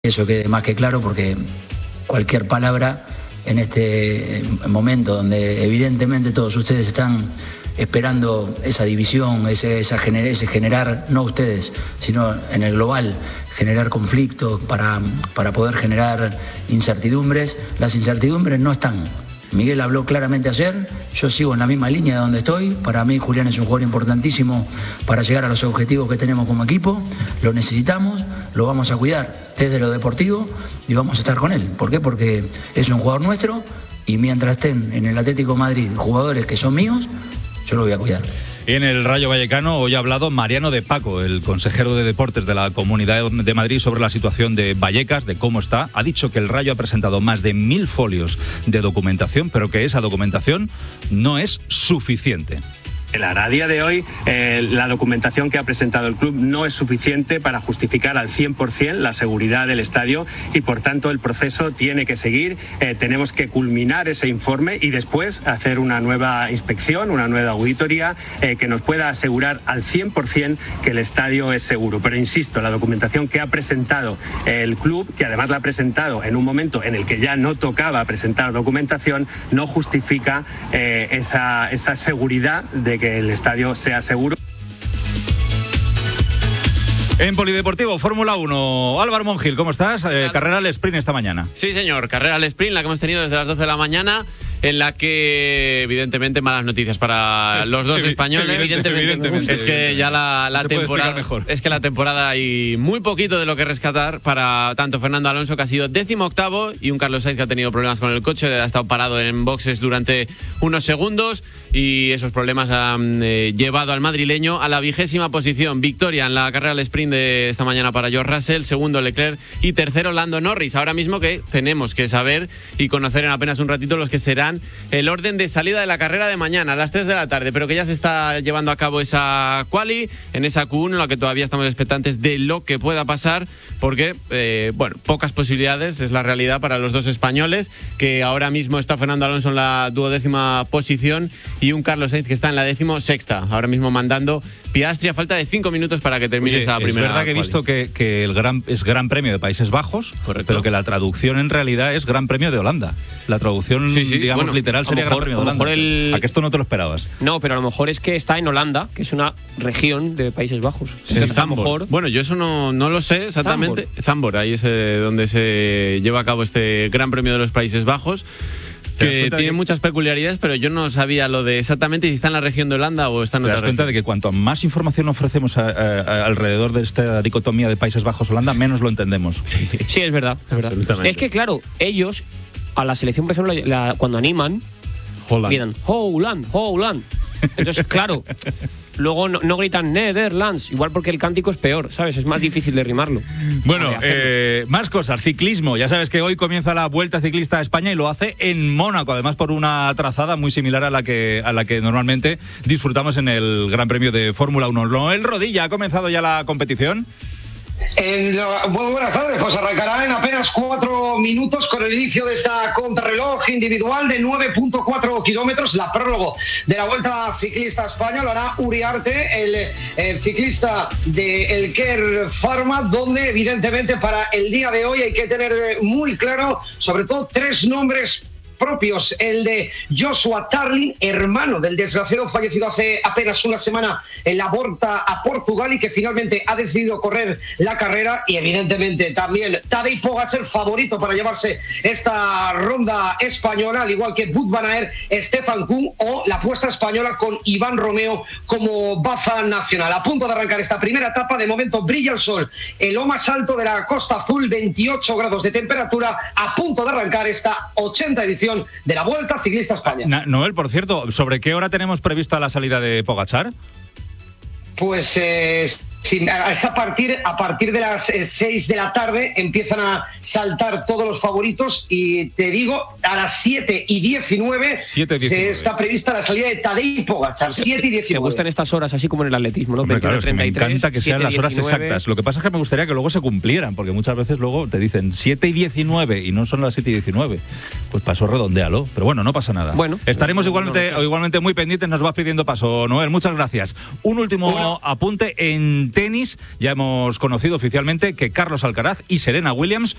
Eso quede más que claro, porque cualquier palabra en este momento donde evidentemente todos ustedes están esperando esa división, ese generar, no ustedes, sino en el global, generar conflictos para poder generar incertidumbres. Las incertidumbres no están. Miguel habló claramente ayer, yo sigo en la misma línea de donde estoy. Para mí Julián es un jugador importantísimo para llegar a los objetivos que tenemos como equipo. Lo necesitamos, lo vamos a cuidar desde lo deportivo y vamos a estar con él. ¿Por qué? Porque es un jugador nuestro y mientras estén en el Atlético de Madrid jugadores que son míos, yo lo voy a cuidar. En el Rayo Vallecano hoy ha hablado Mariano de Paco, el consejero de Deportes de la Comunidad de Madrid, sobre la situación de Vallecas, de cómo está. Ha dicho que el Rayo ha presentado más de 1000 folios de documentación, pero que esa documentación no es suficiente. A día de hoy, la documentación que ha presentado el club no es suficiente para justificar al 100% la seguridad del estadio y, por tanto, el proceso tiene que seguir. Tenemos que culminar ese informe y después hacer una nueva inspección, una nueva auditoría que nos pueda asegurar al 100% que el estadio es seguro. Pero insisto, la documentación que ha presentado el club, que además la ha presentado en un momento en el que ya no tocaba presentar documentación, no justifica esa seguridad de que el estadio sea seguro. En Polideportivo, Fórmula 1, Álvaro Monjil, ¿cómo estás? Carrera al sprint esta mañana. Sí, señor, carrera al sprint, la que hemos tenido desde las 12 de la mañana, en la que, evidentemente, malas noticias para los dos españoles. Evidentemente. Es que ya la temporada, es que la temporada hay muy poquito de lo que rescatar para tanto Fernando Alonso, que ha sido 18º, y un Carlos Sainz que ha tenido problemas con el coche, ha estado parado en boxes durante unos segundos, y esos problemas han llevado al madrileño a la 20ª posición. Victoria en la carrera al sprint de esta mañana para George Russell, segundo Leclerc y tercero Lando Norris. Ahora mismo que tenemos que saber y conocer en apenas un ratito los que serán el orden de salida de la carrera de mañana a las 3 de la tarde, pero que ya se está llevando a cabo esa quali, en esa Q1, en la que todavía estamos expectantes de lo que pueda pasar, porque, pocas posibilidades es la realidad para los dos españoles, que ahora mismo está Fernando Alonso en la 12ª posición y un Carlos Sainz que está en la 16ª, ahora mismo mandando Piastri a falta de 5 minutos para que termine esa primera. Es verdad que he visto que es Gran Premio de Países Bajos, correcto, pero que la traducción en realidad es Gran Premio de Holanda. La traducción, digamos, literal sería Gran Premio de Holanda. ¿A que esto no te lo esperabas? No, pero a lo mejor es que está en Holanda, que es una región de Países Bajos. Entonces, a lo mejor... Bueno, yo eso no lo sé exactamente. Zandvoort, ahí es donde se lleva a cabo este Gran Premio de los Países Bajos, que tiene muchas peculiaridades, pero yo no sabía lo de exactamente si está en la región de Holanda o está en otra región. ¿Te das cuenta de que cuanto más información ofrecemos alrededor de esta dicotomía de Países Bajos-Holanda, menos lo entendemos? Sí, es verdad. Es que, claro, ellos, a la selección, por ejemplo, cuando animan, miran Holland. Entonces, claro, luego no gritan Netherlands, igual porque el cántico es peor, ¿sabes? Es más difícil de rimarlo. Bueno, más cosas. Ciclismo. Ya sabes que hoy comienza la Vuelta Ciclista a España y lo hace en Mónaco, además por una trazada muy similar a la que normalmente disfrutamos en el Gran Premio de Fórmula 1. Noel Rodilla, ¿ha comenzado ya la competición? Muy buenas tardes, pues arrancará en apenas 4 minutos con el inicio de esta contrarreloj individual de 9.4 kilómetros, la prólogo de la Vuelta Ciclista a España. Lo hará Uriarte, el ciclista de Elker Pharma, donde evidentemente para el día de hoy hay que tener muy claro sobre todo 3 nombres propios: el de Joshua Tarling, hermano del desgraciado fallecido hace apenas una semana en la Volta a Portugal y que finalmente ha decidido correr la carrera, y evidentemente también Tadej Pogačar, favorito para llevarse esta ronda española, al igual que Wout van Aert, Stefan Kuhn o la apuesta española con Iván Romeo como baza nacional. A punto de arrancar esta primera etapa, de momento brilla el sol en lo más alto de la Costa Azul, 28 grados de temperatura, a punto de arrancar esta 80ª edición de la Vuelta Ciclista a España. Noel, por cierto, ¿sobre qué hora tenemos prevista la salida de Pogačar? Pues es a partir de las 6 de la tarde empiezan a saltar todos los favoritos, y te digo, a las 7:19 está prevista la salida de Tadej Pogačar. 7:19. Te gustan estas horas así como en el atletismo, ¿no? Hombre, claro, es que me encanta que sean las horas exactas. Lo que pasa es que me gustaría que luego se cumplieran, porque muchas veces luego te dicen 7:19 y no son las 7:19. Pues paso, redondéalo. Pero bueno, no pasa nada. Bueno, estaremos igualmente muy pendientes. Nos vas pidiendo paso, Noel. Muchas gracias. Un último apunte. En En tenis ya hemos conocido oficialmente que Carlos Alcaraz y Serena Williams